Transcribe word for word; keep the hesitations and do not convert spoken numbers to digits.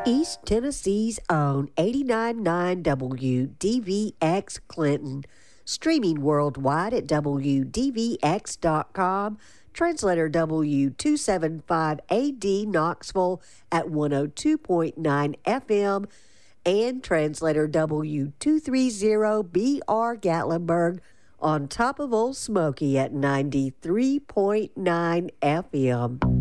East Tennessee's own eighty-nine point nine W D V X Clinton, streaming worldwide at W D V X dot com, translator W two seventy-five A D Knoxville at one oh two point nine F M, and translator W two thirty B R Gatlinburg on top of Old Smoky at ninety-three point nine F M.